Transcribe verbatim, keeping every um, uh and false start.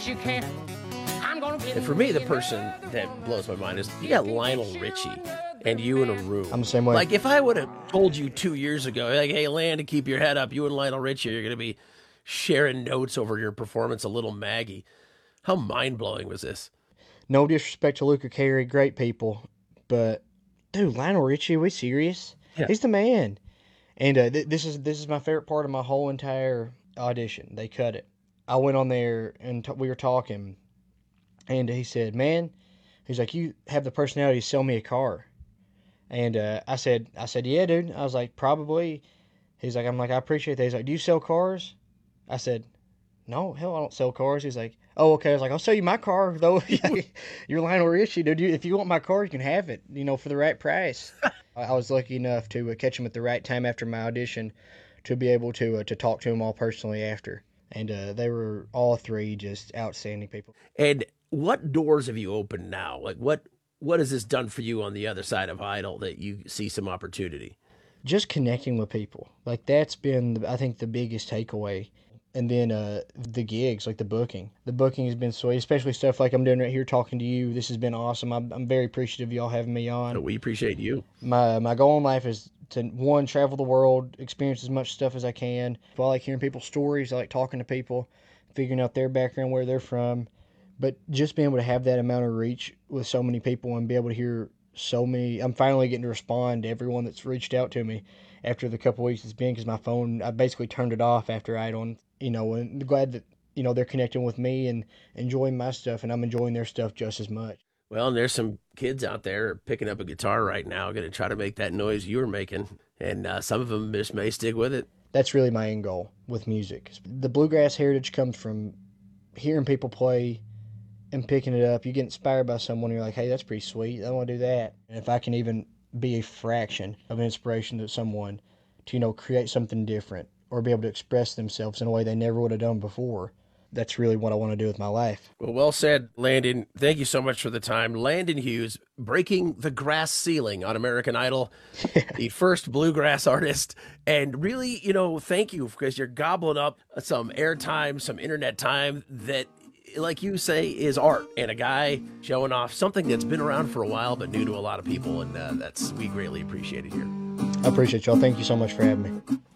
bet you can. I'm gonna get And for me, the person that blows my mind is you got Lionel Richie and you in a room. I'm the same way. Like if I would have told you two years ago, like, hey, Landon, keep your head up. You and Lionel Richie are going to be sharing notes over your performance of Little Maggie. How mind-blowing was this? No disrespect to Luca Carey, great people, but dude, Lionel Richie, are we serious? Yeah. He's the man. And uh, th- this is this is my favorite part of my whole entire audition. They cut it. I went on there and t- we were talking, and he said, "Man," he's like, "you have the personality to sell me a car." And uh, I said, "I said, yeah, dude." I was like, "Probably." He's like, "I'm like, I appreciate that." He's like, "Do you sell cars?" I said, "No, hell, I don't sell cars." He's like, "Oh, okay." I was like, "I'll sell you my car, though." You're Lionel Richie, dude. You, if you want my car, you can have it, you know, for the right price. I I was lucky enough to uh, catch him at the right time after my audition to be able to uh, to talk to him all personally after. And uh, they were all three just outstanding people. And what doors have you opened now? Like what what has this done for you on the other side of Idol that you see some opportunity? Just connecting with people. Like that's been, I think, the biggest takeaway. And then uh, the gigs, like the booking. The booking has been sweet, especially stuff like I'm doing right here talking to you. This has been awesome. I'm, I'm very appreciative of y'all having me on. So we appreciate you. My my goal in life is to, one, travel the world, experience as much stuff as I can. I like hearing people's stories. I like talking to people, figuring out their background, where they're from. But just being able to have that amount of reach with so many people and be able to hear so many, I'm finally getting to respond to everyone that's reached out to me after the couple weeks it's been, because my phone, I basically turned it off after Idol. You know, and glad that, you know, they're connecting with me and enjoying my stuff, and I'm enjoying their stuff just as much. Well, and there's some kids out there picking up a guitar right now, going to try to make that noise you were making, and uh, some of them just may stick with it. That's really my end goal with music. The bluegrass heritage comes from hearing people play and picking it up. You get inspired by someone, and you're like, hey, that's pretty sweet. I want to do that. And if I can even be a fraction of an inspiration to someone to, you know, create something different or be able to express themselves in a way they never would have done before, that's really what I want to do with my life. Well, well said, Landon. Thank you so much for the time. Landon Hughes, breaking the glass ceiling on American Idol, the first bluegrass artist. And really, you know, thank you, because you're gobbling up some airtime, some internet time that, like you say, is art, and a guy showing off something that's been around for a while but new to a lot of people. And uh, that's, we greatly appreciate it here. I appreciate y'all. Thank you so much for having me.